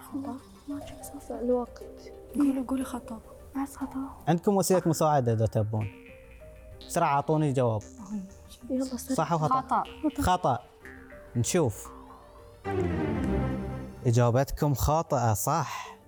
خطأ. ما أدري صح الوقت. قولي خطأ. بس خطأ. عندكم وسيلة مساعدة إذا تبون. بسرعة أعطوني جواب. يلا صح وخطأ؟ خطأ. خطأ. نشوف. إجابتكم خاطئة صح.